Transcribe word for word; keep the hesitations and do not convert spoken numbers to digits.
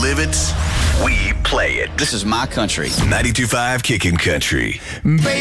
live it, we play it. This is my country. ninety-two point five Kickin' Country.